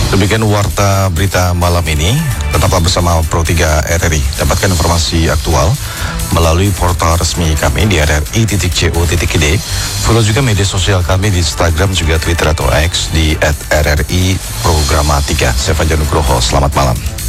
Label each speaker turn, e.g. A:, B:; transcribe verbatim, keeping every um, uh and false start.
A: Demikian warta berita malam ini. Tetaplah bersama Pro tiga R R I. Dapatkan informasi aktual melalui portal resmi kami di r r i titik co titik i d. Follow juga media sosial kami di Instagram juga Twitter atau X di at r r i programatika. Saya Fajar Nugroho. Selamat malam.